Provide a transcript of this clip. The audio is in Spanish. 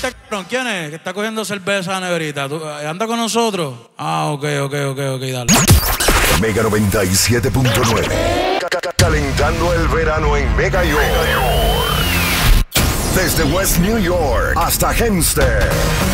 este cabrón, ¿quién es? Que está cogiendo cerveza negrita. ¿Anda con nosotros? Ah, ok, dale. Mega 97.9. Calentando el verano en Mega York. Desde West New York hasta Hempstead.